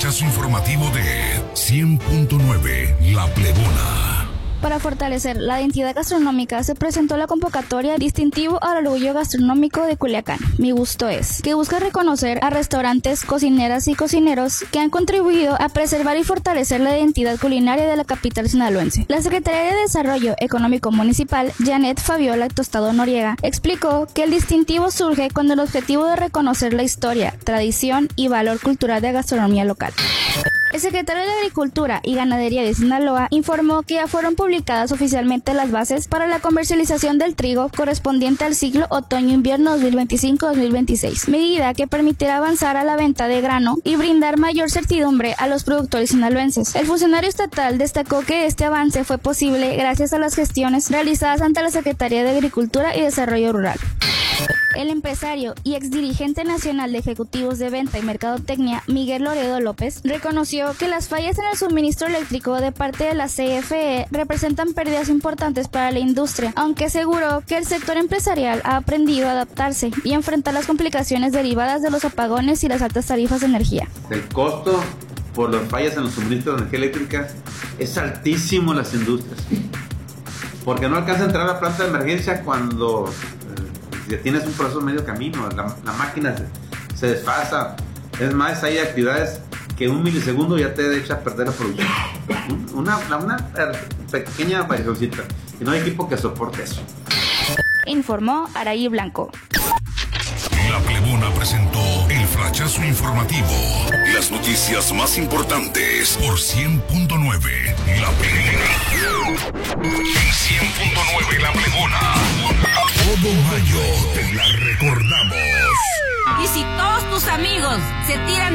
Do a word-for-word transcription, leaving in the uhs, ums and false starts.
flachazo informativo de cien punto nueve La Plebona. Para fortalecer la identidad gastronómica se presentó la convocatoria Distintivo al Orgullo Gastronómico de Culiacán, Mi Gusto Es, que busca reconocer a restaurantes, cocineras y cocineros que han contribuido a preservar y fortalecer la identidad culinaria de la capital sinaloense. La Secretaría de Desarrollo Económico Municipal, Janet Fabiola Tostado Noriega, explicó que el distintivo surge con el objetivo de reconocer la historia, tradición y valor cultural de la gastronomía local. El secretario de Agricultura y Ganadería de Sinaloa informó que ya fueron publicadas oficialmente las bases para la comercialización del trigo correspondiente al ciclo otoño-invierno dos mil veinticinco dos mil veintiséis, medida que permitirá avanzar a la venta de grano y brindar mayor certidumbre a los productores sinaloenses. El funcionario estatal destacó que este avance fue posible gracias a las gestiones realizadas ante la Secretaría de Agricultura y Desarrollo Rural. El empresario y exdirigente nacional de ejecutivos de venta y mercadotecnia, Miguel Loredo López, reconoció que las fallas en el suministro eléctrico de parte de la C F E representan pérdidas importantes para la industria, aunque aseguró que el sector empresarial ha aprendido a adaptarse y enfrentar las complicaciones derivadas de los apagones y las altas tarifas de energía. El costo por las fallas en los suministros de energía eléctrica es altísimo en las industrias, porque no alcanza a entrar a la planta de emergencia cuando ya tienes un proceso medio camino, la, la máquina se, se desfasa. Es más, hay actividades que un milisegundo ya te echa a perder la producción. Una, una, una pequeña variacióncita, y no hay equipo que soporte eso. Informó Araí Blanco. La Plebona presentó el flachazo informativo. Las noticias más importantes por cien punto nueve La Plebona. En cien punto nueve La Plebona. Todo mayo te la recordamos. Y si todos tus amigos se tiran